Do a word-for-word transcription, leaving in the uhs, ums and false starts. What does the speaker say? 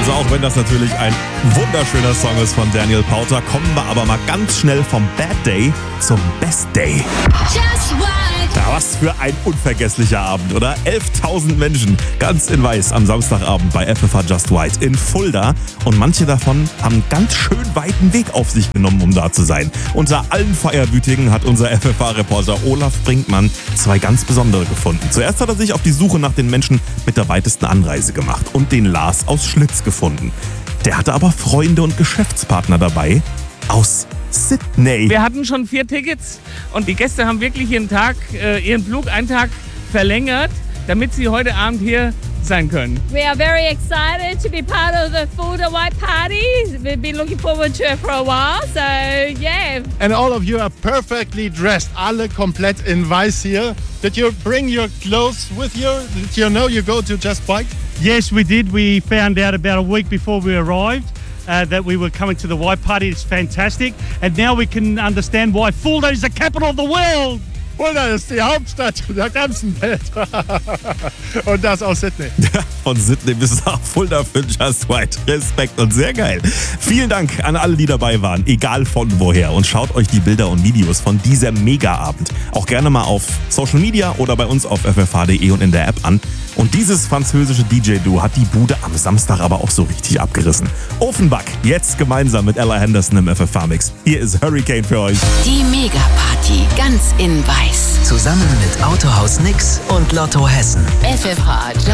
Also auch wenn das natürlich ein wunderschöner Song ist von Daniel Powter, kommen wir aber mal ganz schnell vom Bad Day zum Best Day. Just White. Ja, was für ein unvergesslicher Abend, oder? elftausend Menschen, ganz in weiß am Samstagabend bei F F H Just White in Fulda. Und manche davon haben einen ganz schön weiten Weg auf sich genommen, um da zu sein. Unter allen Feierwütigen hat unser F F H-Reporter Olaf Brinkmann zwei ganz besondere gefunden. Zuerst hat er sich auf die Suche nach den Menschen mit der weitesten Anreise gemacht und den Lars aus Schlitz gefunden. Der hatte aber Freunde und Geschäftspartner dabei aus Sydney. Wir hatten schon vier Tickets und die Gäste haben wirklich ihren Tag, äh, ihren Flug einen Tag verlängert, damit sie heute Abend hier sein können. We are very excited to be part of the Fulda White Party. We've been looking forward to it for a while, so yeah. And all of you are perfectly dressed. Alle komplett in weiß hier. Did you bring your clothes with you? Did you know you go to Just White? Yes, we did. We found out about a week before we arrived uh, that we were coming to the White Party. It's fantastic. And now we can understand why Fulda is the capital of the world. Fulda ist die Hauptstadt der ganzen Welt. Und das aus Sydney. Von Sydney bis nach Fulda für Just White. Respekt und sehr geil. Vielen Dank an alle, die dabei waren, egal von woher. Und schaut euch die Bilder und Videos von diesem Mega-Abend auch gerne mal auf Social Media oder bei uns auf f f h punkt d e und in der App an. Und dieses französische D J-Duo hat die Bude am Samstag aber auch so richtig abgerissen. Offenbach, jetzt gemeinsam mit Ella Henderson im F F H-Mix. Hier ist Hurricane für euch. Die Mega-Party, ganz in weiß. Zusammen mit Autohaus Nix und Lotto Hessen. F F H